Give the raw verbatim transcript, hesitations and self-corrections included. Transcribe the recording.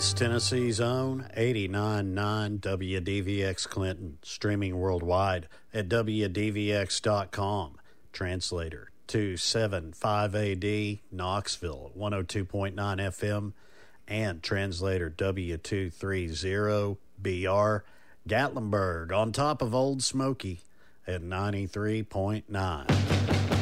It's Tennessee's own eighty-nine point nine W D V X Clinton, streaming worldwide at W D V X dot com. Translator two seventy-five A D, Knoxville, one oh two point nine F M, and translator W two thirty B R, Gatlinburg, on top of Old Smoky at ninety-three point nine.